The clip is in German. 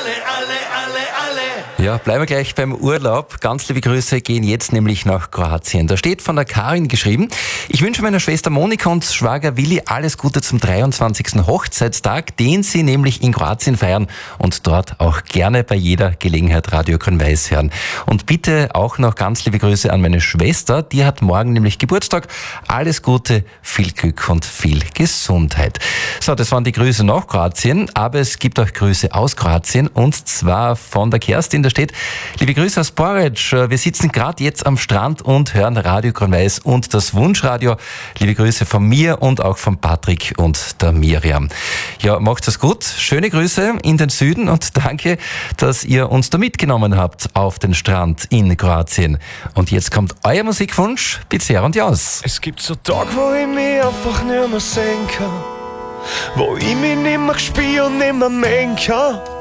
Ja, bleiben wir gleich beim Urlaub. Ganz liebe Grüße gehen jetzt nämlich nach Kroatien. Da steht von der Karin geschrieben: Ich wünsche meiner Schwester Monika und Schwager Willi alles Gute zum 23. Hochzeitstag, den sie nämlich in Kroatien feiern und dort auch gerne bei jeder Gelegenheit Radio Grün-Weiß hören. Und bitte auch noch ganz liebe Grüße an meine Schwester, die hat morgen nämlich Geburtstag. Alles Gute, viel Glück und viel Gesundheit. So, das waren die Grüße nach Kroatien, aber es gibt auch Grüße aus Kroatien und zwar von der Kerstin. Da steht: Liebe Grüße aus Porridge. Wir sitzen gerade jetzt am Strand und hören Radio Grün-Weiß und das Wunschradio. Liebe Grüße von mir und auch von Patrick und der Miriam. Ja, macht's es gut. Schöne Grüße in den Süden und danke, dass ihr uns da mitgenommen habt auf den Strand in Kroatien. Und jetzt kommt euer Musikwunsch, Pizzeria und Jaus. Es gibt so Tage, wo ich mich einfach nicht mehr sehen kann, wo ich mich nicht mehr spüre und nicht mehr mengen kann.